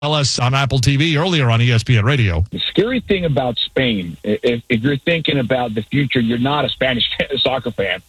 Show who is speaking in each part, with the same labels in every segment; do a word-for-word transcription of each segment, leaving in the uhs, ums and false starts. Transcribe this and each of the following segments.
Speaker 1: L S on Apple T V, earlier on E S P N Radio.
Speaker 2: The scary thing about Spain, if, if you're thinking about the future, you're not a Spanish soccer fan,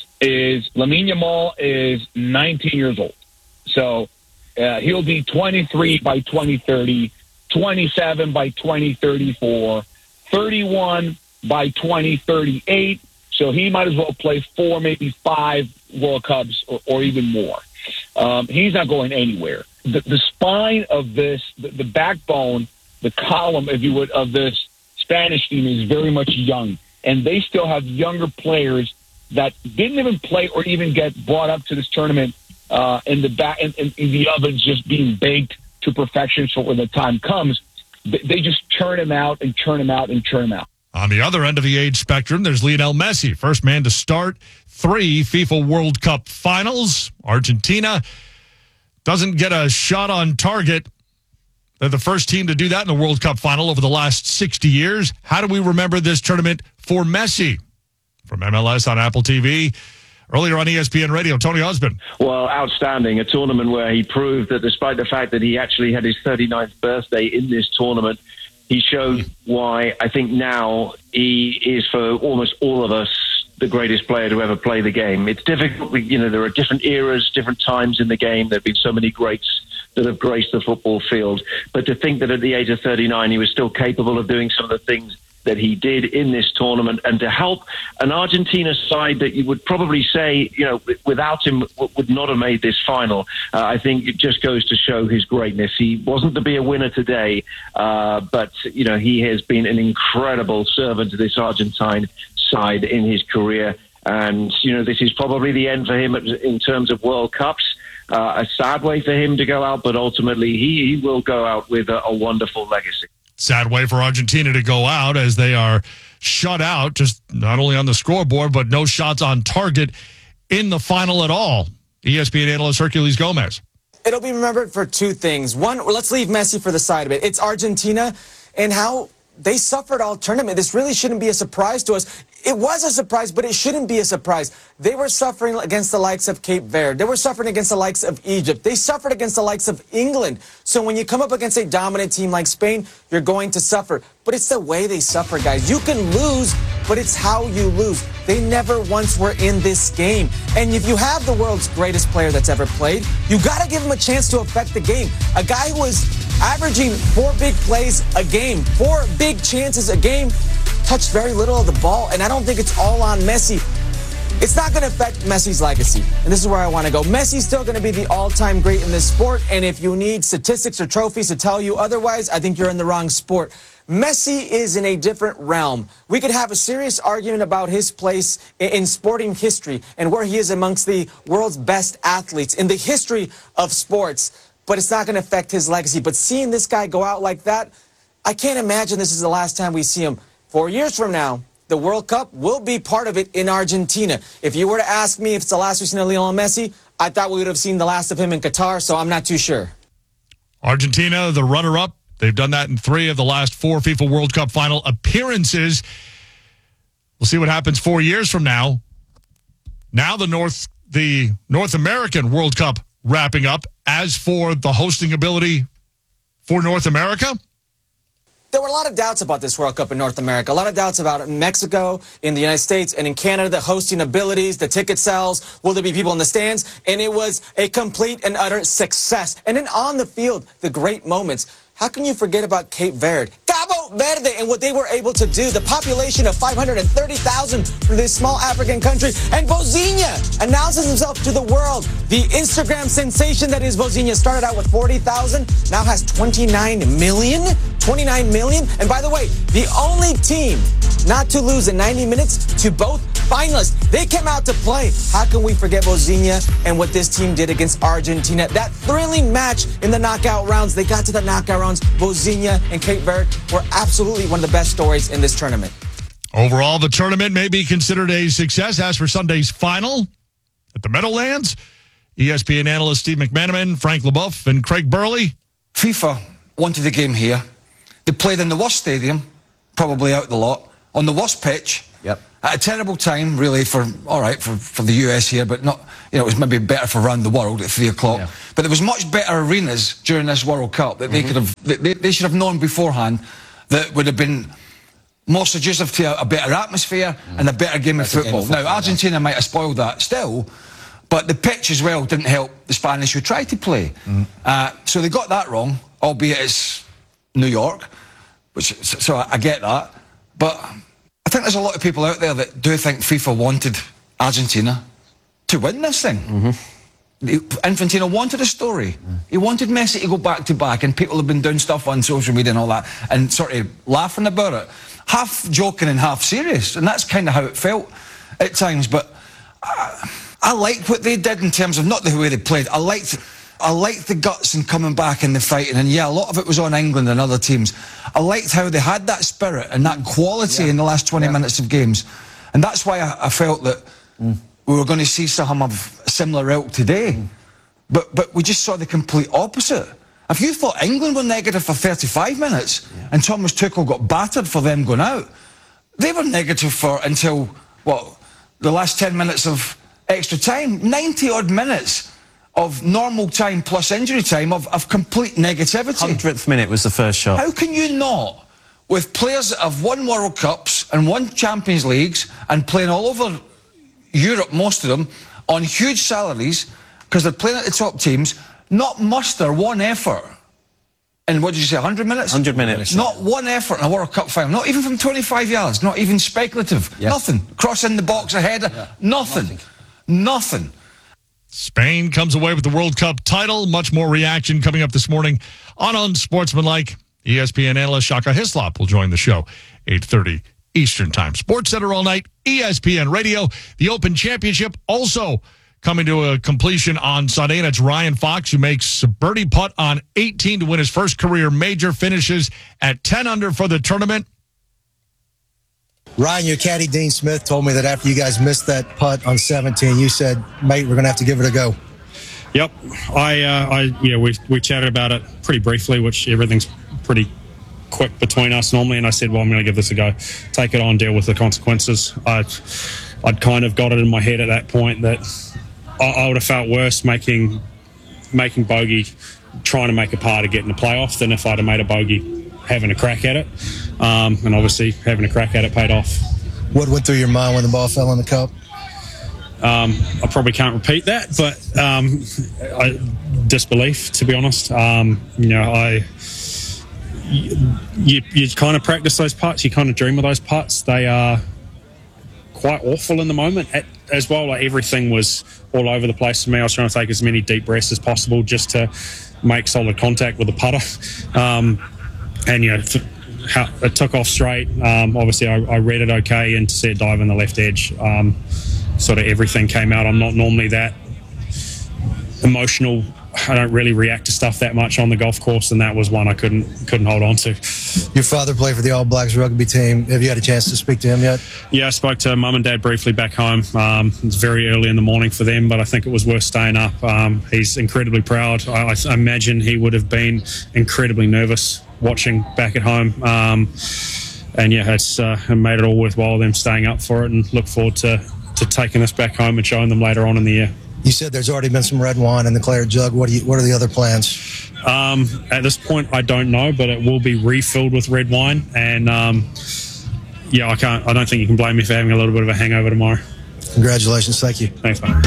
Speaker 2: is Lamine Yamal is nineteen years old. So uh, he'll be twenty-three by twenty thirty, twenty-seven by twenty thirty-four, thirty-one by twenty thirty-eight. So he might as well play four, maybe five World Cups or, or even more. Um, he's not going anywhere. The, the spine of this, the, the backbone, the column, if you would, of this Spanish team is very much young. And they still have younger players that didn't even play or even get brought up to this tournament uh, in the back, in, in, in the ovens, just being baked to perfection. So when the time comes, they, they just churn him out and churn him out and churn him out.
Speaker 1: On the other end of the age spectrum, there's Lionel Messi, first man to start three FIFA World Cup finals. Argentina doesn't get a shot on target. They're the first team to do that in the World Cup final over the last sixty years. How do we remember this tournament for Messi? From M L S on Apple T V, earlier on E S P N Radio, Tony Husband.
Speaker 3: Well, outstanding. A tournament where he proved that despite the fact that he actually had his thirty-ninth birthday in this tournament, he showed why I think now he is, for almost all of us, the greatest player to ever play the game. It's difficult. You know, there are different eras, different times in the game. There have been so many greats that have graced the football field. But to think that at the age of thirty-nine, he was still capable of doing some of the things that he did in this tournament, and to help an Argentina side that you would probably say, you know, without him would not have made this final. Uh, I think it just goes to show his greatness. He wasn't to be a winner today, uh, but, you know, he has been an incredible servant to this Argentine side in his career. And, you know, this is probably the end for him in terms of World Cups. Uh, a sad way for him to go out, but ultimately he, he will go out with a, a wonderful legacy.
Speaker 1: Sad way for Argentina to go out as they are shut out, just not only on the scoreboard, but no shots on target in the final at all. E S P N analyst Herculez Gomez.
Speaker 4: It'll be remembered for two things. One, let's leave Messi for the side of it. It's Argentina and how they suffered all tournament. This really shouldn't be a surprise to us. It was a surprise, but it shouldn't be a surprise. They were suffering against the likes of Cape Verde. They were suffering against the likes of Egypt. They suffered against the likes of England. So when you come up against a dominant team like Spain, you're going to suffer. But it's the way they suffer, guys. You can lose, but it's how you lose. They never once were in this game. And if you have the world's greatest player that's ever played, you got to give him a chance to affect the game. A guy who was averaging four big plays a game, four big chances a game, touched very little of the ball, and I don't think it's all on Messi. It's not going to affect Messi's legacy, and this is where I want to go. Messi's still going to be the all-time great in this sport, and if you need statistics or trophies to tell you otherwise, I think you're in the wrong sport. Messi is in a different realm. We could have a serious argument about his place in sporting history and where he is amongst the world's best athletes in the history of sports, but it's not going to affect his legacy. But seeing this guy go out like that, I can't imagine this is the last time we see him. Four years from now, the World Cup will be part of it in Argentina. If you were to ask me if it's the last we've seen of Lionel Messi, I thought we would have seen the last of him in Qatar, so I'm not too sure.
Speaker 1: Argentina, the runner-up. They've done that in three of the last four FIFA World Cup final appearances. We'll see what happens four years from now. Now the North, the North American World Cup wrapping up. As for the hosting ability for North America,
Speaker 4: there were a lot of doubts about this World Cup in North America. A lot of doubts about it in Mexico, in the United States, and in Canada, the hosting abilities, the ticket sales, will there be people in the stands? And it was a complete and utter success. And then on the field, the great moments. How can you forget about Cape Verde? Cabo Verde and what they were able to do. The population of five hundred thirty thousand for this small African country. And Vozinha announces himself to the world. The Instagram sensation that is Vozinha started out with forty thousand, now has twenty-nine million. twenty-nine million. And by the way, the only team not to lose in ninety minutes to both finalists. They came out to play. How can we forget Vozinha and what this team did against Argentina? That thrilling match in the knockout rounds. They got to the knockout rounds. Vozinha and Cape Verde were absolutely one of the best stories in this tournament.
Speaker 1: Overall, the tournament may be considered a success. As for Sunday's final at the Meadowlands, E S P N analysts Steve McManaman, Frank LeBoeuf, and Craig Burley.
Speaker 5: FIFA wanted the game here. They played in the worst stadium, probably out the lot, on the worst pitch, Yep. At a terrible time, really, for all right for, for the U S here, but not. You know, it was maybe better for around the world at three o'clock. Yeah. But there was much better arenas during this World Cup that mm-hmm. they could have. They, they should have known beforehand that would have been more conducive to a, a better atmosphere mm. and a better game of football. Game of football. Now, Argentina yeah. might have spoiled that still, but the pitch as well didn't help the Spanish who tried to play. Mm. Uh, so they got that wrong, albeit it's New York, which so I, I get that. But I think there's a lot of people out there that do think FIFA wanted Argentina to win this thing. Mm-hmm. Infantino wanted a story. Mm. He wanted Messi to go back to back, and people have been doing stuff on social media and all that, and sort of laughing about it, half joking and half serious, and that's kind of how it felt at times. But I, I liked what they did in terms of not the way they played. I liked, I liked the guts and coming back in the fighting, and yeah, a lot of it was on England and other teams. I liked how they had that spirit and that quality yeah. in the last twenty yeah. minutes of games, and that's why I, I felt that. Mm. We were going to see some of a similar ilk today, mm. but but we just saw the complete opposite. If you thought England were negative for thirty-five minutes yeah. and Thomas Tuchel got battered for them going out, they were negative for until, what, the last ten minutes of extra time. ninety odd minutes of normal time plus injury time of, of complete negativity.
Speaker 6: hundredth minute was the first shot.
Speaker 5: How can you not, with players that have won World Cups and won Champions Leagues and playing all over Europe, most of them, on huge salaries, because they're playing at the top teams, not muster one effort in, what did you say, one hundred minutes?
Speaker 6: one hundred minutes.
Speaker 5: Not one effort in a World Cup final, not even from twenty-five yards, not even speculative, yes. nothing. Crossing the box ahead, yeah. nothing. nothing, nothing.
Speaker 1: Spain comes away with the World Cup title. Much more reaction coming up this morning on Unsportsmanlike. E S P N analyst Shaka Hislop will join the show, eight thirty Eastern Time. Sports Center all night, E S P N Radio. The Open Championship also coming to a completion on Sunday, and it's Ryan Fox who makes a birdie putt on eighteen to win his first career major, finishes at ten under for the tournament.
Speaker 7: Ryan, your caddy Dean Smith told me that after you guys missed that putt on seventeen, you said, mate, we're going to have to give it a go.
Speaker 8: Yep. I, uh, I, yeah, we, we chatted about it pretty briefly, which everything's pretty quick between us normally, and I said, well, I'm going to give this a go, take it on, deal with the consequences. I, I'd kind of got it in my head at that point that I, I would have felt worse making making bogey, trying to make a par to get in the playoff, than if I'd have made a bogey having a crack at it. Um, and obviously having a crack at it paid off.
Speaker 7: What went through your mind when the ball fell in the cup?
Speaker 8: Um, I probably can't repeat that, but um, I, disbelief, to be honest. Um, you know, I you, you kind of practice those putts, you kind of dream of those putts. They are quite awful in the moment at, as well. Like, everything was all over the place for me. I was trying to take as many deep breaths as possible just to make solid contact with the putter. Um, and, you know, th- how, it took off straight. Um, obviously, I, I read it okay, and to see it dive in the left edge, um, sort of everything came out. I'm not normally that emotional. I don't really react to stuff that much on the golf course, and that was one I couldn't couldn't hold on to.
Speaker 7: Your father played for the All Blacks rugby team. Have you had a chance to speak to him yet?
Speaker 8: Yeah, I spoke to mum and dad briefly back home. Um, it was very early in the morning for them, but I think it was worth staying up. Um, he's incredibly proud. I, I imagine he would have been incredibly nervous watching back at home. Um, and yeah, it's uh, made it all worthwhile, them staying up for it, and look forward to, to taking this back home and showing them later on in the year.
Speaker 7: You said there's already been some red wine in the claret jug. What, do you, what are the other plans?
Speaker 8: Um, at this point, I don't know, but it will be refilled with red wine. And um, yeah, I can't. I don't think you can blame me for having a little bit of a hangover tomorrow.
Speaker 7: Congratulations. Thank you.
Speaker 8: Thanks, mate.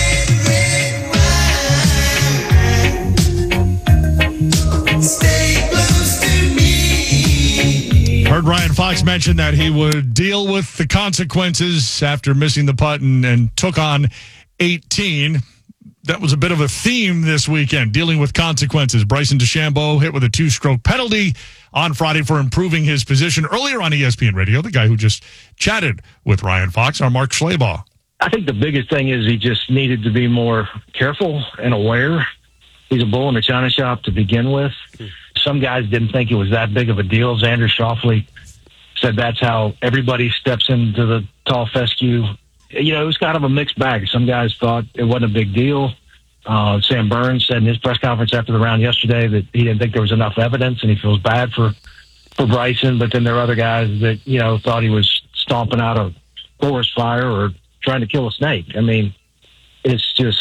Speaker 1: Heard Ryan Fox mention that he would deal with the consequences after missing the putt and, and took on eighteen. That was a bit of a theme this weekend, dealing with consequences. Bryson DeChambeau hit with a two-stroke penalty on Friday for improving his position. Earlier on E S P N Radio, the guy who just chatted with Ryan Fox, our Mark Schleybaugh.
Speaker 2: I think the biggest thing is he just needed to be more careful and aware. He's a bull in the china shop to begin with. Some guys didn't think it was that big of a deal. Xander Schauffele said that's how everybody steps into the tall fescue. You know, it was kind of a mixed bag. Some guys thought it wasn't a big deal. Uh, Sam Burns said in his press conference after the round yesterday that he didn't think there was enough evidence, and he feels bad for, for Bryson. But then there are other guys that, you know, thought he was stomping out a
Speaker 6: forest fire or trying to kill a snake. I mean, it's just,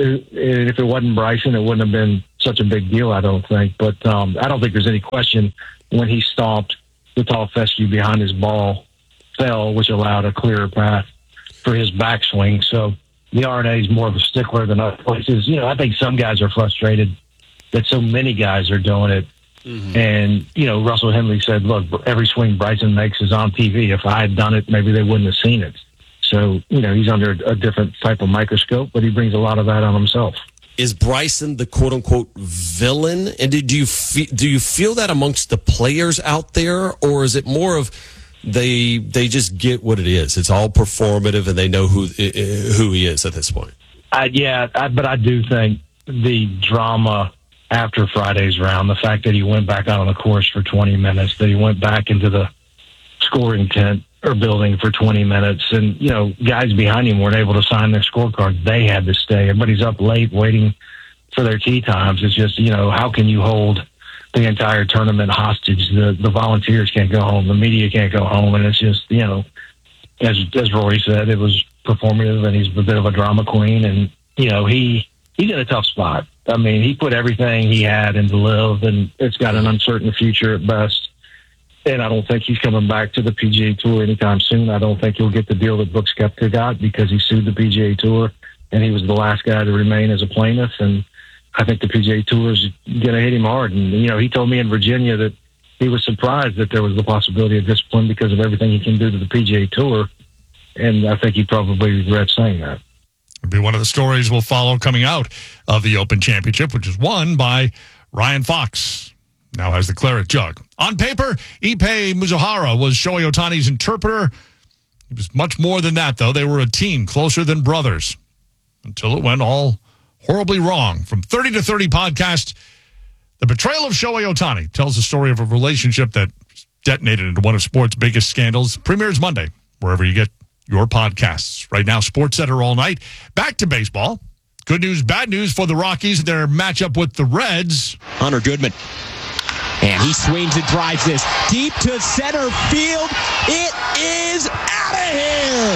Speaker 6: if it wasn't Bryson, it wouldn't have been such a big deal, I don't think. But um, I don't think there's any question when he stomped the tall fescue behind his ball fell, which allowed a clearer path for his backswing. So the R N A is more of a stickler than other places. You know, I think some guys are frustrated that so many guys are doing it. Mm-hmm. And, you know, Russell Henley said, look, every swing Bryson makes is on T V. If I had done it, maybe they wouldn't have seen it. So, you know, he's under a different type of microscope, but he brings a lot of that on himself.
Speaker 9: Is Bryson the quote-unquote villain? And do you fe- do you feel that amongst the players out there, or is it more of they they just get what it is? It's all performative, and they know who who he is at this point.
Speaker 6: Uh, yeah, I, but I do think the drama after Friday's round, the fact that he went back out on the course for twenty minutes, that he went back into the scoring tent or building for twenty minutes, and, you know, guys behind him weren't able to sign their scorecards. They had to stay. Everybody's up late waiting for their tee times. It's just, you know, how can you hold the entire tournament hostage? The the volunteers can't go home. The media can't go home. And it's just, you know, as as Rory said, it was performative, and he's a bit of a drama queen. And, you know, he he's in a tough spot. I mean, he put everything he had into Live, and it's got an uncertain future at best. And I don't think he's coming back to the P G A Tour anytime soon. I don't think he'll get the deal that Brooks Koepka got, because he sued the P G A Tour, and he was the last guy to remain as a plaintiff. And I think the P G A Tour is going to hit him hard. And, you know, he told me in Virginia that he was surprised that there was the possibility of discipline because of everything he can do to the P G A Tour. And I think he probably regrets saying that.
Speaker 1: It'll be one of the stories we'll follow coming out of the Open Championship, which is won by Ryan Fox. Now has the claret jug. On paper, Ippei Mizuhara was Shohei Ohtani's interpreter. He was much more than that, though. They were a team closer than brothers until it went all horribly wrong. From thirty to thirty podcast, The Betrayal of Shohei Ohtani tells the story of a relationship that detonated into one of sports' biggest scandals. Premieres Monday, wherever you get your podcasts. Right now, SportsCenter all night. Back to baseball. Good news, bad news for the Rockies. Their matchup with the Reds.
Speaker 10: Hunter Goodman. And he swings and drives this deep to center field. It is out of here.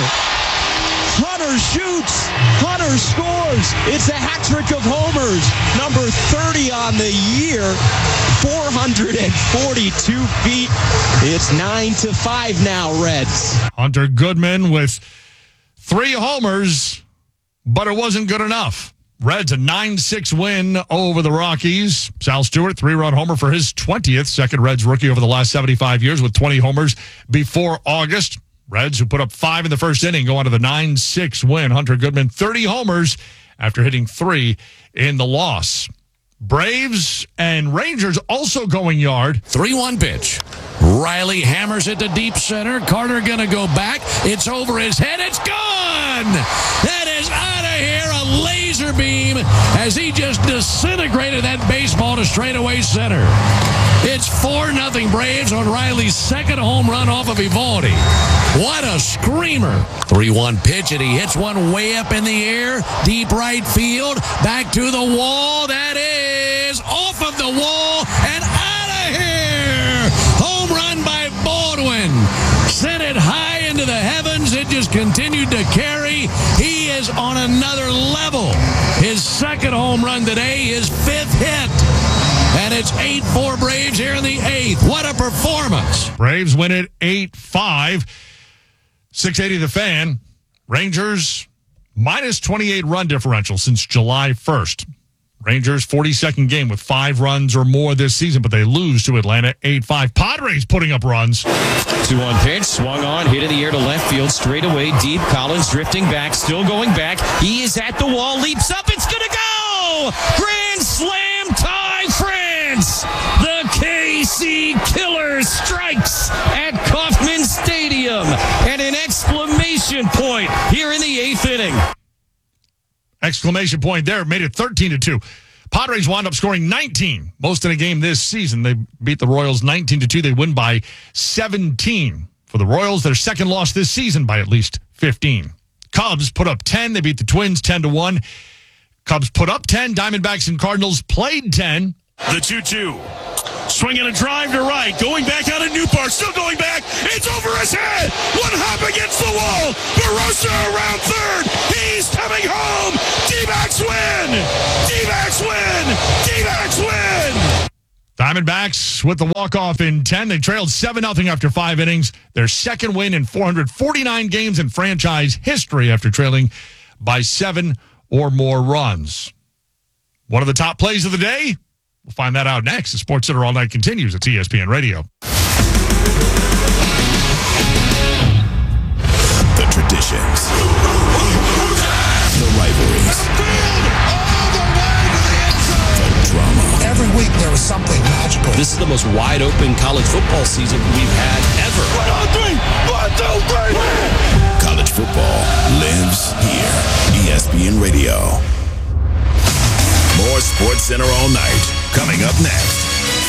Speaker 10: Hunter shoots. Hunter scores. It's a hat trick of homers. Number thirty on the year. four hundred forty-two feet. It's nine to five now, Reds.
Speaker 1: Hunter Goodman with three homers, but it wasn't good enough. Reds a nine six win over the Rockies. Sal Stewart, three-run homer for his twentieth. Second Reds rookie over the last seventy-five years with twenty homers before August. Reds, who put up five in the first inning, go on to the nine six win. Hunter Goodman, thirty homers after hitting three in the loss. Braves and Rangers also going yard.
Speaker 11: three one pitch. Riley hammers it to deep center. Carter going to go back. It's over his head. It's gone. That is out of here. A laser beam as he just disintegrated that baseball to straightaway center. It's four nothing Braves on Riley's second home run off of Eovaldi. What a screamer. three one pitch, and he hits one way up in the air. Deep right field. Back to the wall. That is off of the wall and out of here. Home run by Baldwin. Sent it high into the heavens. It just continued to carry. He is on another level. His second home run today, his fifth hit. And it's eight four Braves here in the eighth. What a performance.
Speaker 1: Braves win it eight five. six eighty The Fan. Rangers minus twenty-eight run differential since July first. Rangers forty-second game with five runs or more this season, but they lose to Atlanta eight five. Padres putting up runs.
Speaker 10: two one pitch, swung on, hit in the air to left field, straight away, deep. Collins drifting back, still going back. He is at the wall, leaps up, it's going to go! Grand slam tie, France! The K C Killer strikes at Kauffman Stadium. And an exclamation point here in the eighth inning.
Speaker 1: Exclamation point there. Made it thirteen to two. Padres wound up scoring nineteen, most in a game this season. They beat the Royals nineteen to two. They win by seventeen. For the Royals, their second loss this season by at least fifteen. Cubs put up ten. They beat the Twins ten to one. Cubs put up ten. Diamondbacks and Cardinals played ten.
Speaker 12: The two two. Swinging a drive to right. Going back out of Newport. Still going back. It's over his head. One hop against the wall. Barossa around third. He's coming home. D-backs win. D-backs win. D-backs win.
Speaker 1: Diamondbacks with the walk-off in ten. They trailed seven nothing after five innings. Their second win in four hundred forty-nine games in franchise history after trailing by seven or more runs. One of the top plays of the day? We'll find that out next. The Sports Center All Night continues at E S P N Radio.
Speaker 13: The traditions. The rivalries. The drama.
Speaker 14: Every week there was something magical.
Speaker 9: This is the most wide open college football season we've had ever.
Speaker 13: One, two, three. One, two, three. College football lives here. E S P N Radio. More Sports Center All Night coming up next.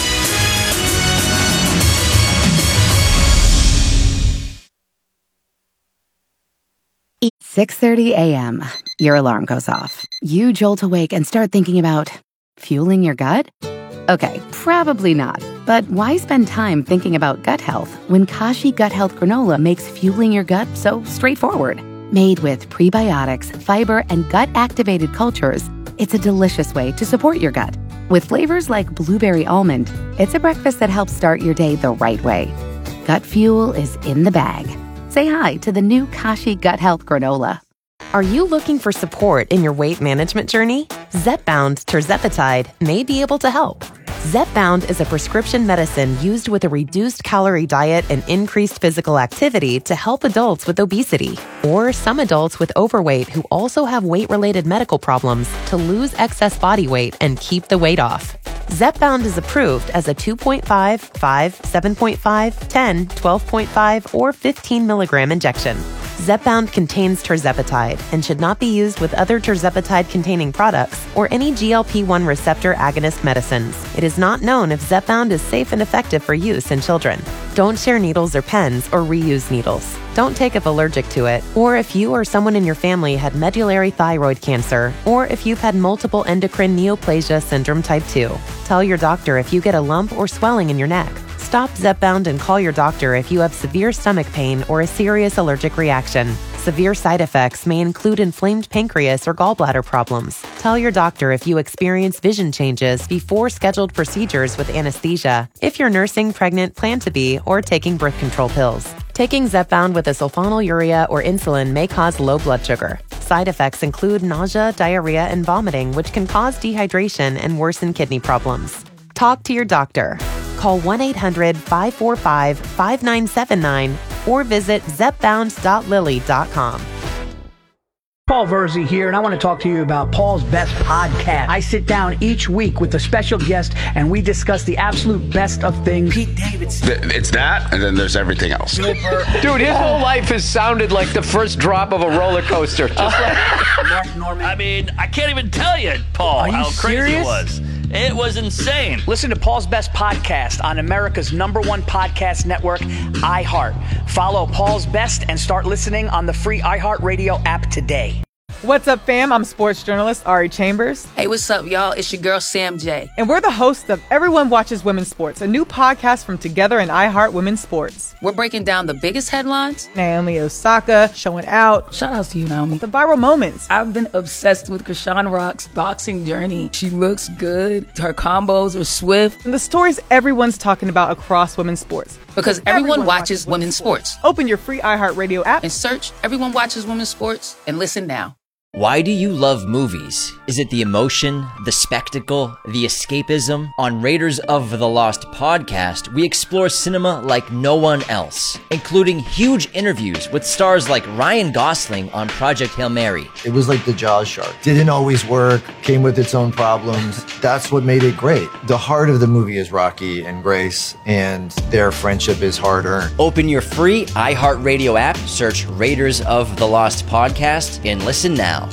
Speaker 15: six thirty a.m. Your alarm goes off. You jolt awake and start thinking about fueling your gut? Okay, probably not. But why spend time thinking about gut health when Kashi Gut Health Granola makes fueling your gut so straightforward? Made with prebiotics, fiber, and gut-activated cultures, it's a delicious way to support your gut. With flavors like blueberry almond, it's a breakfast that helps start your day the right way. Gut fuel is in the bag. Say hi to the new Kashi Gut Health Granola.
Speaker 16: Are you looking for support in your weight management journey? Zepbound Tirzepatide may be able to help. Zepbound is a prescription medicine used with a reduced calorie diet and increased physical activity to help adults with obesity, or some adults with overweight who also have weight-related medical problems to lose excess body weight and keep the weight off. Zepbound is approved as a two point five, five, seven point five, ten, twelve point five, or fifteen milligram injection. Zepbound contains tirzepatide and should not be used with other tirzepatide-containing products or any G L P one receptor agonist medicines. It is not known if Zepbound is safe and effective for use in children. Don't share needles or pens or reuse needles. Don't take if allergic to it, or if you or someone in your family had medullary thyroid cancer, or if you've had multiple endocrine neoplasia syndrome type two. Tell your doctor if you get a lump or swelling in your neck. Stop Zepbound and call your doctor if you have severe stomach pain or a serious allergic reaction. Severe side effects may include inflamed pancreas or gallbladder problems. Tell your doctor if you experience vision changes before scheduled procedures with anesthesia, if you're nursing, pregnant, plan to be, or taking birth control pills. Taking Zepbound with a sulfonylurea or insulin may cause low blood sugar. Side effects include nausea, diarrhea, and vomiting, which can cause dehydration and worsen kidney problems. Talk to your doctor. Call one eight hundred, five four five, five nine seven nine or visit zepbound dot lilly dot com.
Speaker 17: Paul Verzi here, and I want to talk to you about Paul's Best Podcast. I sit down each week with a special guest, and we discuss the absolute best of things. Pete Davidson.
Speaker 18: It's that, and then there's everything else.
Speaker 19: Dude, his whole life has sounded like the first drop of a roller coaster. Just like
Speaker 20: Mark Norman. I mean, I can't even tell you, Paul,
Speaker 17: Are you
Speaker 20: how crazy
Speaker 17: serious?
Speaker 20: it was. It was insane.
Speaker 17: Listen to Paul's Best Podcast on America's number one podcast network, iHeart. Follow Paul's Best and start listening on the free iHeartRadio app today.
Speaker 21: What's up, fam? I'm sports journalist Ari Chambers.
Speaker 22: Hey, what's up, y'all? It's your girl, Sam J.
Speaker 21: And we're the hosts of Everyone Watches Women's Sports, a new podcast from Together and iHeart Women's Sports.
Speaker 22: We're breaking down the biggest headlines.
Speaker 21: Naomi Osaka showing out.
Speaker 22: Shout out to you, Naomi.
Speaker 21: The viral moments.
Speaker 22: I've been obsessed with Krishan Rock's boxing journey. She looks good. Her combos are swift.
Speaker 21: And the stories everyone's talking about across women's sports.
Speaker 22: Because everyone, everyone watches, watches women's sports. sports.
Speaker 21: Open your free iHeartRadio app
Speaker 22: and search Everyone Watches Women's Sports and listen now.
Speaker 23: Why do you love movies? Is it the emotion, the spectacle, the escapism? On Raiders of the Lost podcast, we explore cinema like no one else, including huge interviews with stars like Ryan Gosling on Project Hail Mary.
Speaker 24: It was like the Jaws shark. Didn't always work, came with its own problems. That's what made it great. The heart of the movie is Rocky and Grace, and their friendship is hard-earned.
Speaker 23: Open your free iHeartRadio app, search Raiders of the Lost podcast, and listen now.